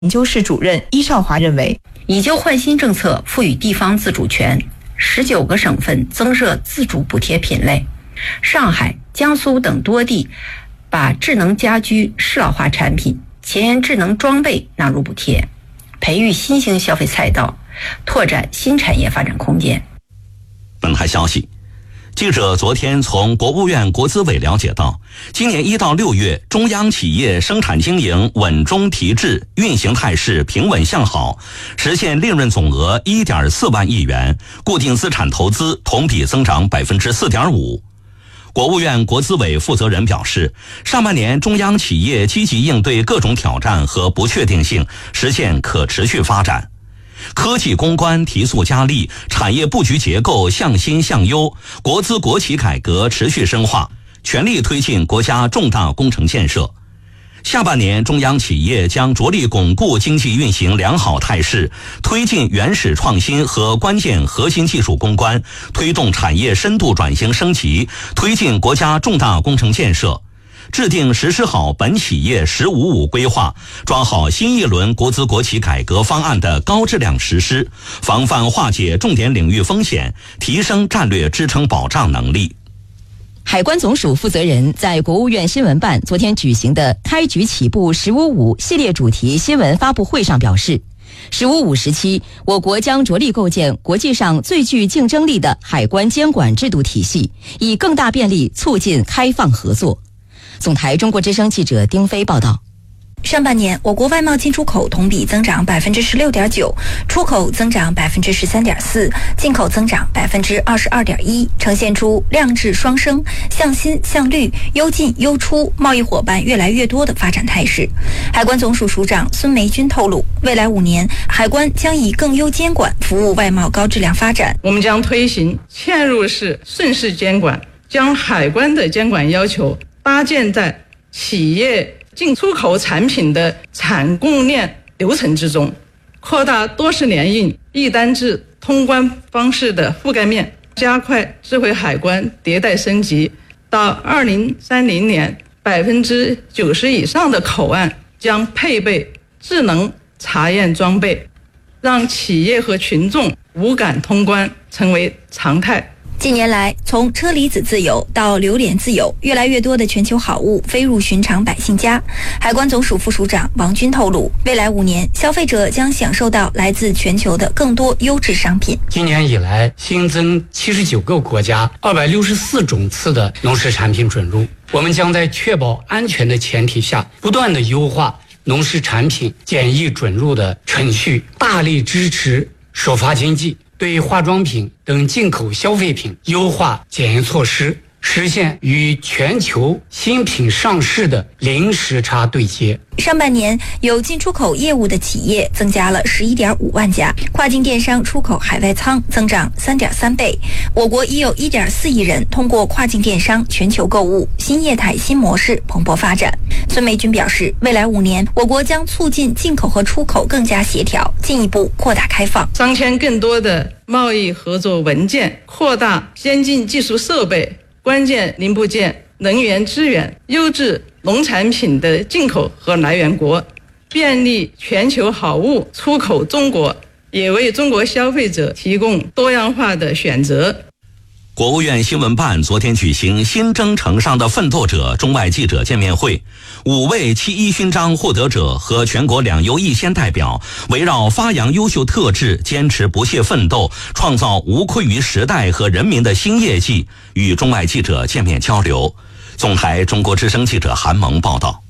研究室主任伊少华认为， 以旧换新政策赋予地方自主权，19个省份增设自主补贴品类，上海、江苏等多地把智能家居适老化产品、前沿智能装备纳入补贴，培育新兴消费赛道，拓展新产业发展空间。 本台消息，记者昨天从国务院国资委了解到，今年1到6月，中央企业生产经营稳中提质，运行态势平稳向好，实现利润总额1.4万亿元，固定资产投资同比增长 4.5%。国务院国资委负责人表示，上半年中央企业积极应对各种挑战和不确定性，实现可持续发展。科技攻关提速加力，产业布局结构向新向优，国资国企改革持续深化，全力推进国家重大工程建设。下半年，中央企业将着力巩固经济运行良好态势，推进原始创新和关键核心技术攻关，推动产业深度转型升级，推进国家重大工程建设。制定实施好本企业“15+5”规划，抓好新一轮国资国企改革方案的高质量实施，防范化解重点领域风险，提升战略支撑保障能力。 海关总署负责人在国务院新闻办昨天举行的开局起步“15+5”系列主题新闻发布会上表示，“15+5”时期，我国将着力构建国际上最具竞争力的海关监管制度体系，以更大便利促进开放合作。总台中国之声记者丁飞报道。 上半年，我国外贸进出口同比增长 16.9%， 出口增长 13.4%， 进口增长 22.1%， 呈现出量质双升、向新向绿、优进优出、贸易伙伴越来越多的发展态势。海关总署署长孙梅军透露，未来5年，海关将以更优监管服务外贸高质量发展。 我们将推行嵌入式顺势监管，将海关的监管要求搭建在企业进出口产品的产供链流程之中，扩大多式联运、一单制通关方式的覆盖面，加快智慧海关迭代升级。到2030年，90%以上的口岸将配备智能查验装备，让企业和群众无感通关成为常态。 近年来，从车厘子自由到榴莲自由，越来越多的全球好物飞入寻常百姓家。海关总署副署长王军透露，未来5年，消费者将享受到来自全球的更多优质商品。 今年以来，新增79个国家264种次的农食产品准入。我们将在确保安全的前提下，不断地优化农食产品检疫准入的程序，大力支持首发经济，对化妆品等进口消费品优化检验措施，实现与全球新品上市的零时差对接。 上半年有进出口业务的企业增加了11.5万家，跨境电商出口海外仓增长 3.3 倍。我国已有 1.4 亿人通过跨境电商全球购物，新业态新模式蓬勃发展。孙梅军表示，未来5年，我国将促进进口和出口更加协调，进一步扩大开放， 商签更多的贸易合作文件，扩大先进技术设备、关键零部件、能源资源、优质农产品的进口和来源国，便利全球好物出口中国，也为中国消费者提供多样化的选择。 国务院新闻办昨天举行新征程上的奋斗者中外记者见面会，5位7·1勋章获得者和全国2优1先代表围绕发扬优秀特质、坚持不懈奋斗、创造无愧于时代和人民的新业绩，与中外记者见面交流。总台中国之声记者韩萌报道。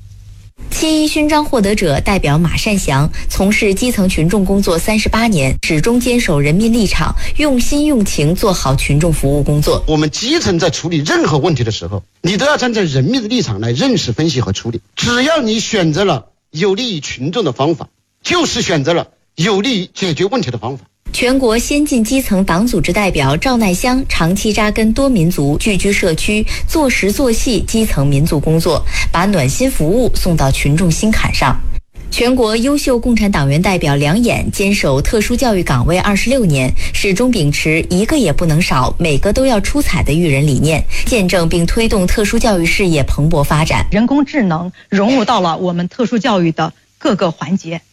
7·1勋章获得者代表马善祥从事基层群众工作38年，始终坚守人民立场，用心用情做好群众服务工作。 我们基层在处理任何问题的时候，你都要站在人民的立场来认识、分析和处理。只要你选择了有利于群众的方法，就是选择了有利于解决问题的方法。 全国先进基层党组织代表赵乃香长期扎根多民族，聚居社区，做实做细基层民族工作，把暖心服务送到群众心坎上。全国优秀共产党员代表梁衍坚守特殊教育岗位26年，始终秉持一个也不能少，每个都要出彩的育人理念，见证并推动特殊教育事业蓬勃发展。 人工智能融入到了我们特殊教育的各个环节。